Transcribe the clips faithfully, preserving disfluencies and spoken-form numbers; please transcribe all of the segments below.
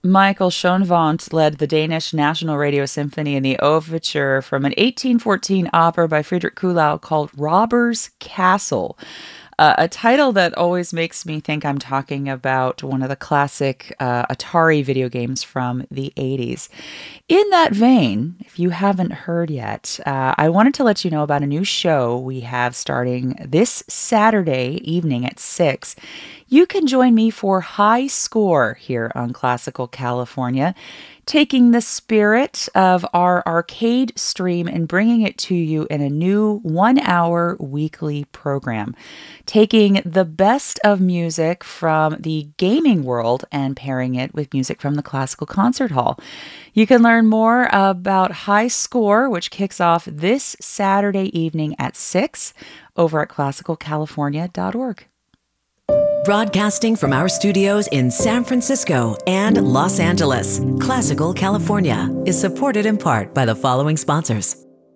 Michael Schoenwandt led the Danish National Radio Symphony in the overture from an eighteen fourteen opera by Friedrich Kuhlau called Robber's Castle. Uh, a title that always makes me think I'm talking about one of the classic uh, Atari video games from the eighties. In that vein, if you haven't heard yet, uh, I wanted to let you know about a new show we have starting this Saturday evening at six. You can join me for High Score here on Classical California, taking the spirit of our arcade stream and bringing it to you in a new one-hour weekly program, taking the best of music from the gaming world and pairing it with music from the Classical Concert Hall. You can learn more about High Score, which kicks off this Saturday evening at six over at classical california dot org. Broadcasting from our studios in San Francisco and Los Angeles, Classical California is supported in part by the following sponsors.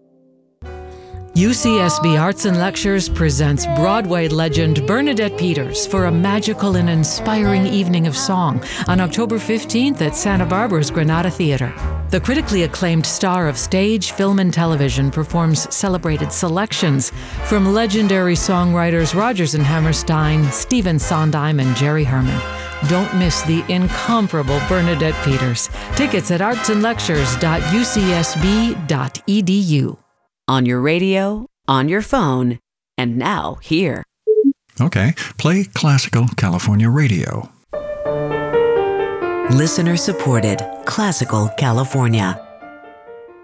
U C S B Arts and Lectures presents Broadway legend Bernadette Peters for a magical and inspiring evening of song on October fifteenth at Santa Barbara's Granada Theater. The critically acclaimed star of stage, film, and television performs celebrated selections from legendary songwriters Rodgers and Hammerstein, Stephen Sondheim, and Jerry Herman. Don't miss the incomparable Bernadette Peters. Tickets at arts and lectures dot u c s b dot e d u. On your radio, on your phone, and now here. Okay, play Classical California Radio. Listener supported, Classical California.